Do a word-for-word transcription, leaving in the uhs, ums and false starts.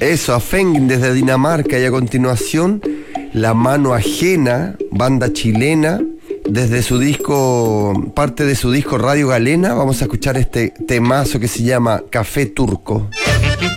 Eso, a Fengin desde Dinamarca, y a continuación La Mano Ajena, banda chilena, desde su disco, parte de su disco Radio Galena, vamos a escuchar este temazo que se llama Café Turco.